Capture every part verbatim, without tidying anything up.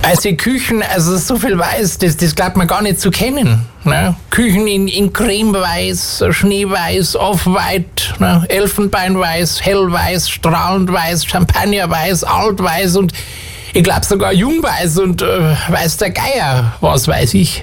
Also Küchen, also so viel weiß, das, das glaubt man gar nicht zu kennen. Ne? Küchen in, in Cremeweiß, Schneeweiß, Off-White, ne? Elfenbeinweiß, Hellweiß, Strahlendweiß, Champagnerweiß, Altweiß und ich glaube sogar Jungweiß und äh, weiß der Geier, was weiß ich.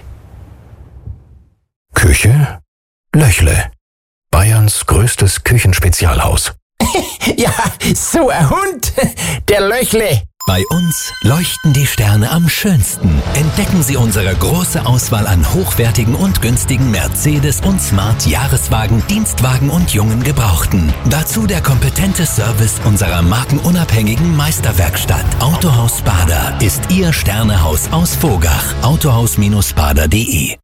Küche Löchle. Bayerns größtes Küchenspezialhaus. Ja, so ein Hund, der Löchle. Bei uns leuchten die Sterne am schönsten. Entdecken Sie unsere große Auswahl an hochwertigen und günstigen Mercedes- und Smart-Jahreswagen, Dienstwagen und jungen Gebrauchten. Dazu der kompetente Service unserer markenunabhängigen Meisterwerkstatt. Autohaus Bader ist Ihr Sternehaus aus Vogach. autohaus Bader punkt de.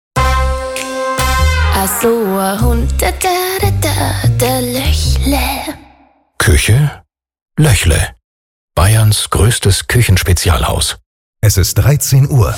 Ach so, ein Hund, da, da, da, der Löchle. Küche Löchle. Bayerns größtes Küchenspezialhaus. Es ist dreizehn Uhr.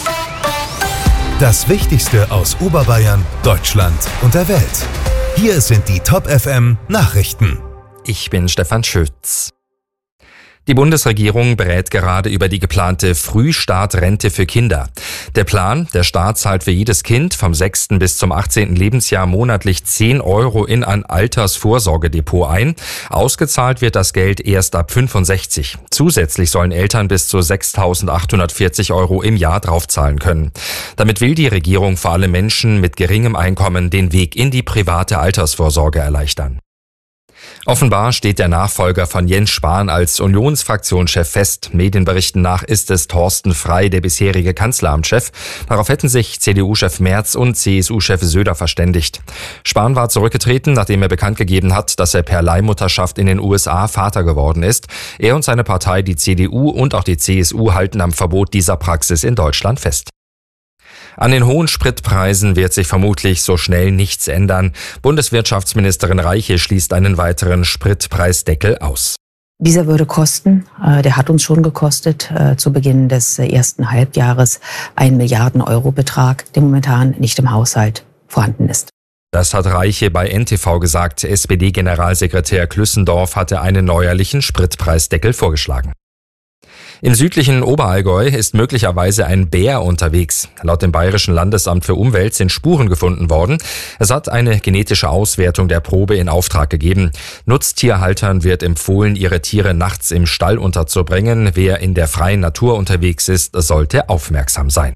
Das Wichtigste aus Oberbayern, Deutschland und der Welt. Hier sind die Top F M Nachrichten. Ich bin Stefan Schütz. Die Bundesregierung berät gerade über die geplante Frühstartrente für Kinder. Der Plan, der Staat zahlt für jedes Kind vom sechsten bis zum achtzehnten Lebensjahr monatlich zehn Euro in ein Altersvorsorgedepot ein. Ausgezahlt wird das Geld erst ab fünfundsechzig. Zusätzlich sollen Eltern bis zu sechstausendachthundertvierzig Euro im Jahr draufzahlen können. Damit will die Regierung vor allem Menschen mit geringem Einkommen den Weg in die private Altersvorsorge erleichtern. Offenbar steht der Nachfolger von Jens Spahn als Unionsfraktionschef fest. Medienberichten nach ist es Thorsten Frey, der bisherige Kanzleramtschef. Darauf hätten sich C D U-Chef Merz und C S U-Chef Söder verständigt. Spahn war zurückgetreten, nachdem er bekannt gegeben hat, dass er per Leihmutterschaft in den U S A Vater geworden ist. Er und seine Partei, die C D U und auch die C S U, halten am Verbot dieser Praxis in Deutschland fest. An den hohen Spritpreisen wird sich vermutlich so schnell nichts ändern. Bundeswirtschaftsministerin Reiche schließt einen weiteren Spritpreisdeckel aus. Dieser würde kosten, äh, der hat uns schon gekostet, äh, zu Beginn des äh, ersten Halbjahres einen Milliarden-Euro-Betrag, der momentan nicht im Haushalt vorhanden ist. Das hat Reiche bei N T V gesagt. S P D-Generalsekretär Klüssendorf hatte einen neuerlichen Spritpreisdeckel vorgeschlagen. Im südlichen Oberallgäu ist möglicherweise ein Bär unterwegs. Laut dem Bayerischen Landesamt für Umwelt sind Spuren gefunden worden. Es hat eine genetische Auswertung der Probe in Auftrag gegeben. Nutztierhaltern wird empfohlen, ihre Tiere nachts im Stall unterzubringen. Wer in der freien Natur unterwegs ist, sollte aufmerksam sein.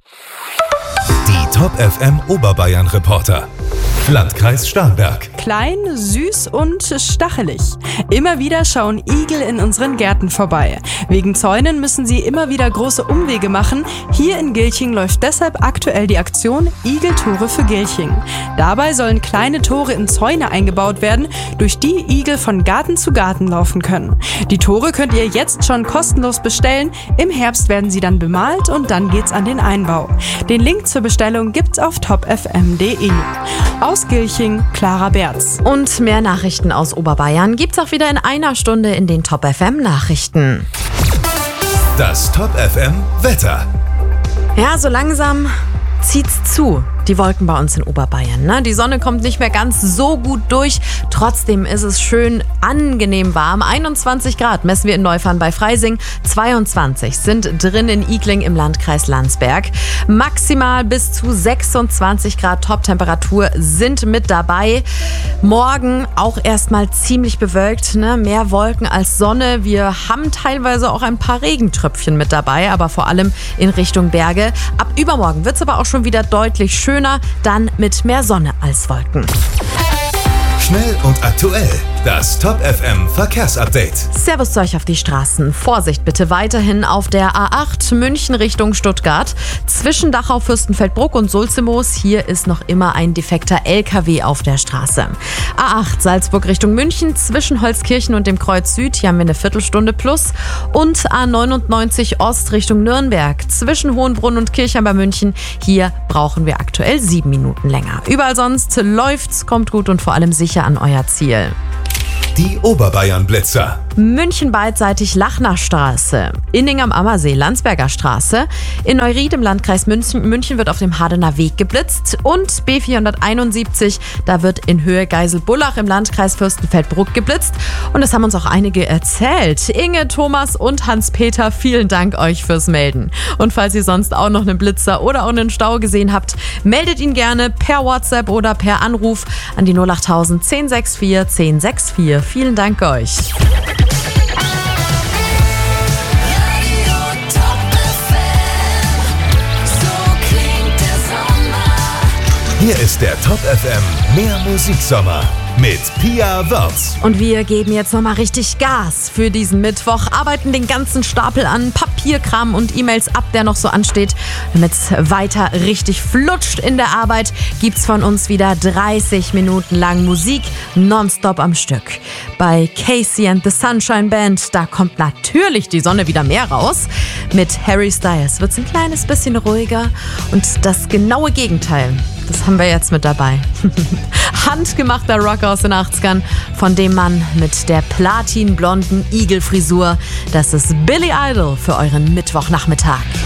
Die Top F M Oberbayern Reporter. Landkreis Starnberg. Klein, süß und stachelig. Immer wieder schauen Igel in unseren Gärten vorbei. Wegen Zäunen müssen sie immer wieder große Umwege machen. Hier in Gilching läuft deshalb aktuell die Aktion Igeltore für Gilching. Dabei sollen kleine Tore in Zäune eingebaut werden, durch die Igel von Garten zu Garten laufen können. Die Tore könnt ihr jetzt schon kostenlos bestellen. Im Herbst werden sie dann bemalt und dann geht's an den Einbau. Den Link zur Bestellung gibt's auf top f m punkt de. Aus Gilching, Clara Berz. Und mehr Nachrichten aus Oberbayern gibt's auch wieder in einer Stunde in den Top F M Nachrichten. Das Top F M Wetter. Ja, so langsam zieht's zu. Die Wolken bei uns in Oberbayern. Ne? Die Sonne kommt nicht mehr ganz so gut durch. Trotzdem ist es schön angenehm warm. einundzwanzig Grad messen wir in Neufahren bei Freising. zweiundzwanzig sind drin in Igling im Landkreis Landsberg. Maximal bis zu sechsundzwanzig Grad Top-Temperatur sind mit dabei. Morgen auch erstmal ziemlich bewölkt. Ne? Mehr Wolken als Sonne. Wir haben teilweise auch ein paar Regentröpfchen mit dabei, aber vor allem in Richtung Berge. Ab übermorgen wird es aber auch schon wieder deutlich schöner. Dann mit mehr Sonne als Wolken. Schnell und aktuell. Das Top F M Verkehrsupdate. Servus zu euch auf die Straßen. Vorsicht bitte weiterhin auf der A acht München Richtung Stuttgart. Zwischen Dachau, Fürstenfeldbruck und Sulzimoos. Hier ist noch immer ein defekter L K W auf der Straße. A acht Salzburg Richtung München. Zwischen Holzkirchen und dem Kreuz Süd. Hier haben wir eine Viertelstunde plus. Und A neunundneunzig Ost Richtung Nürnberg. Zwischen Hohenbrunn und Kirchheim bei München. Hier brauchen wir aktuell sieben Minuten länger. Überall sonst läuft's, kommt gut und vor allem sicher an euer Ziel. Die Oberbayern-Blitzer. München beidseitig Lachnerstraße, Inning am Ammersee Landsberger Straße, in Neuried im Landkreis München, München wird auf dem Hardener Weg geblitzt und B vierhunderteinundsiebzig, da wird in Höhe Geiselbullach im Landkreis Fürstenfeldbruck geblitzt und das haben uns auch einige erzählt. Inge, Thomas und Hans-Peter, vielen Dank euch fürs Melden. Und falls ihr sonst auch noch einen Blitzer oder auch einen Stau gesehen habt, meldet ihn gerne per WhatsApp oder per Anruf an die null achttausend zehn sechs vier zehn sechs vier. Vielen Dank euch. Hier ist der Top F M Mehr Musiksommer mit Pia Wörz. Und wir geben jetzt nochmal richtig Gas für diesen Mittwoch, arbeiten den ganzen Stapel an Papierkram und E-Mails ab, der noch so ansteht. Damit es weiter richtig flutscht in der Arbeit, gibt's von uns wieder dreißig Minuten lang Musik nonstop am Stück. Bei Casey and the Sunshine Band, da kommt natürlich die Sonne wieder mehr raus. Mit Harry Styles wird's ein kleines bisschen ruhiger und das genaue Gegenteil, das haben wir jetzt mit dabei. Handgemachter Rock aus den achtzigern von dem Mann mit der platinblonden Igelfrisur. Das ist Billy Idol für euren Mittwochnachmittag.